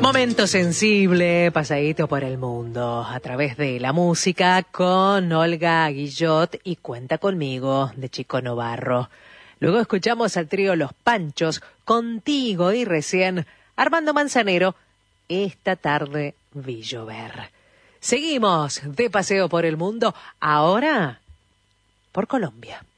Momento sensible, pasadito por el mundo, a través de la música con Olga Guillot y Cuenta conmigo, de Chico Novarro. Luego escuchamos al trío Los Panchos, Contigo, y recién Armando Manzanero, Esta tarde vi llover. Seguimos de paseo por el mundo, ahora por Colombia.